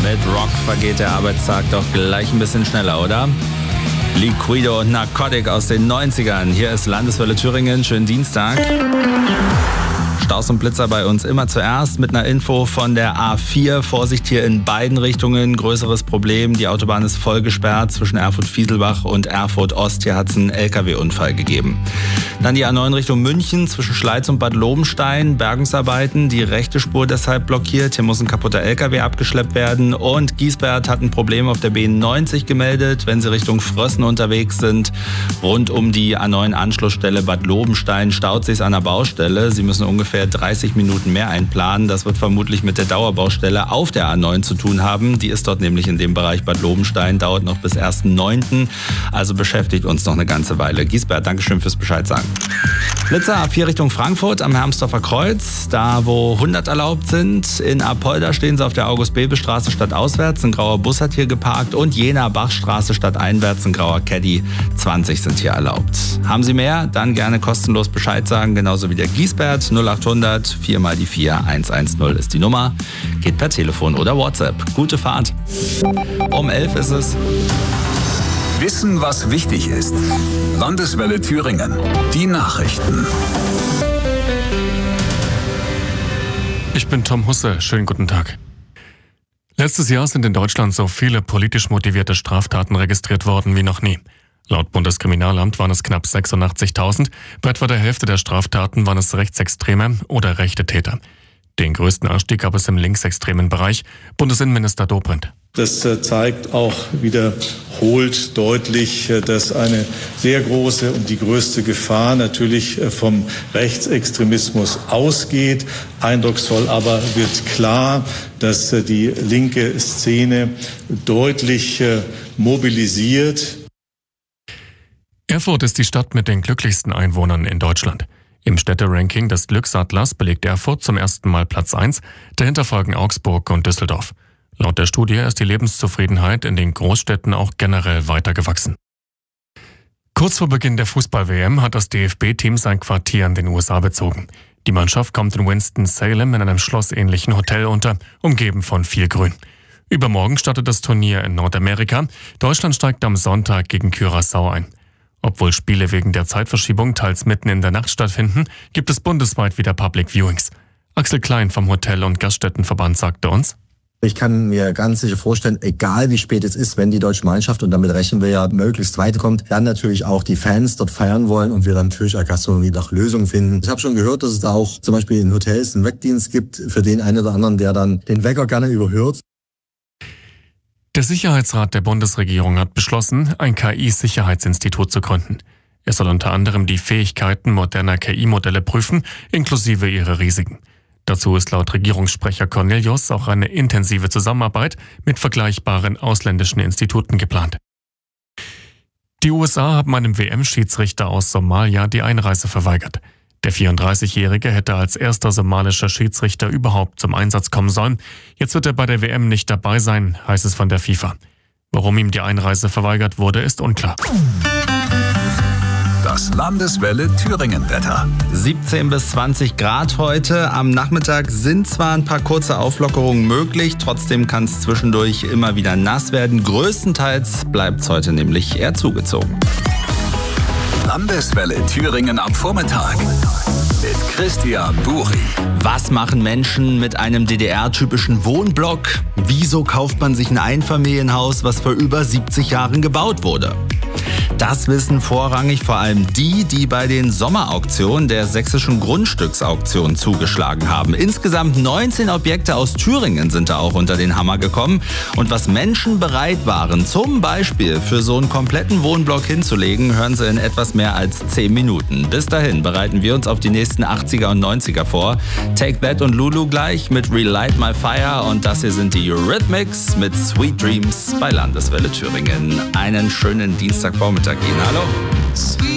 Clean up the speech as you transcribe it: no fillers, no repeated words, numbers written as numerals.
Mit Rock vergeht der Arbeitstag doch gleich ein bisschen schneller, oder? Liquido und Narcotic aus den 90ern. Hier ist Landeswelle Thüringen. Schönen Dienstag. Staus und Blitzer bei uns immer zuerst mit einer Info von der A4. Vorsicht hier in beiden Richtungen. Größeres Problem. Die Autobahn ist voll gesperrt zwischen Erfurt-Fieselbach und Erfurt-Ost. Hier hat es einen LKW-Unfall gegeben. Dann die A9 Richtung München zwischen Schleiz und Bad Lobenstein. Bergungsarbeiten. Die rechte Spur deshalb blockiert. Hier muss ein kaputter LKW abgeschleppt werden. Und Giesbert hat ein Problem auf der B90 gemeldet. Wenn Sie Richtung Frössen unterwegs sind, rund um die A9 Anschlussstelle Bad Lobenstein, staut sich's an der Baustelle. Sie müssen ungefähr 30 Minuten mehr einplanen. Das wird vermutlich mit der Dauerbaustelle auf der A9 zu tun haben. Die ist dort nämlich in dem Bereich Bad Lobenstein, dauert noch bis 1.9. Also beschäftigt uns noch eine ganze Weile. Giesbert, Dankeschön fürs Bescheid sagen. Blitzer A4 Richtung Frankfurt am Hermsdorfer Kreuz, da wo 100 erlaubt sind. In Apolda stehen sie auf der August-Bebel-Straße stadtauswärts. Ein grauer Bus hat hier geparkt und Jena-Bachstraße stadteinwärts. Ein grauer Caddy. 20 sind hier erlaubt. Haben Sie mehr? Dann gerne kostenlos Bescheid sagen, genauso wie der Giesbert. 0800 4 mal die 4 110 ist die Nummer. Geht per Telefon oder WhatsApp. Gute Fahrt. Um 11 ist es. Wissen, was wichtig ist. Landeswelle Thüringen. Die Nachrichten. Ich bin Tom Husse. Schönen guten Tag. Letztes Jahr sind in Deutschland so viele politisch motivierte Straftaten registriert worden wie noch nie. Laut Bundeskriminalamt waren es knapp 86.000. Bei etwa der Hälfte der Straftaten waren es rechtsextreme oder rechte Täter. Den größten Anstieg gab es im linksextremen Bereich. Bundesinnenminister Dobrindt. Das zeigt auch wiederholt deutlich, dass eine sehr große und die größte Gefahr natürlich vom Rechtsextremismus ausgeht. Eindrucksvoll aber wird klar, dass die linke Szene deutlich mobilisiert. Erfurt ist die Stadt mit den glücklichsten Einwohnern in Deutschland. Im Städteranking des Glücksatlas belegt Erfurt zum ersten Mal Platz 1, dahinter folgen Augsburg und Düsseldorf. Laut der Studie ist die Lebenszufriedenheit in den Großstädten auch generell weiter gewachsen. Kurz vor Beginn der Fußball-WM hat das DFB-Team sein Quartier in den USA bezogen. Die Mannschaft kommt in Winston-Salem in einem schlossähnlichen Hotel unter, umgeben von viel Grün. Übermorgen startet das Turnier in Nordamerika. Deutschland steigt am Sonntag gegen Curaçao ein. Obwohl Spiele wegen der Zeitverschiebung teils mitten in der Nacht stattfinden, gibt es bundesweit wieder Public Viewings. Axel Klein vom Hotel- und Gaststättenverband sagte uns: Ich kann mir ganz sicher vorstellen, egal wie spät es ist, wenn die deutsche Mannschaft, und damit rechnen wir ja, möglichst weiterkommt, dann natürlich auch die Fans dort feiern wollen und wir dann natürlich als Gastronomie nach Lösungen finden. Ich habe schon gehört, dass es da auch zum Beispiel in Hotels einen Weckdienst gibt für den einen oder anderen, der dann den Wecker gerne überhört. Der Sicherheitsrat der Bundesregierung hat beschlossen, ein KI-Sicherheitsinstitut zu gründen. Er soll unter anderem die Fähigkeiten moderner KI-Modelle prüfen, inklusive ihre Risiken. Dazu ist laut Regierungssprecher Cornelius auch eine intensive Zusammenarbeit mit vergleichbaren ausländischen Instituten geplant. Die USA haben einem WM-Schiedsrichter aus Somalia die Einreise verweigert. Der 34-Jährige hätte als erster somalischer Schiedsrichter überhaupt zum Einsatz kommen sollen. Jetzt wird er bei der WM nicht dabei sein, heißt es von der FIFA. Warum ihm die Einreise verweigert wurde, ist unklar. Das Landeswelle Thüringen-Wetter. 17 bis 20 Grad heute. Am Nachmittag sind zwar ein paar kurze Auflockerungen möglich, trotzdem kann es zwischendurch immer wieder nass werden. Größtenteils bleibt es heute nämlich eher zugezogen. Landeswelle Thüringen am Vormittag mit Christian Buri. Was machen Menschen mit einem DDR-typischen Wohnblock? Wieso kauft man sich ein Einfamilienhaus, was vor über 70 Jahren gebaut wurde? Das wissen vorrangig vor allem die bei den Sommerauktionen der sächsischen Grundstücksauktion zugeschlagen haben. Insgesamt 19 Objekte aus Thüringen sind da auch unter den Hammer gekommen. Und was Menschen bereit waren, zum Beispiel für so einen kompletten Wohnblock hinzulegen, hören Sie in etwas mehr als 10 Minuten. Bis dahin bereiten wir uns auf die nächsten 80er und 90er vor. Take That und Lulu gleich mit Relight My Fire. Und das hier sind die Eurythmics mit Sweet Dreams bei Landeswelle Thüringen. Einen schönen Dienstagvormittag Ihnen. Hallo.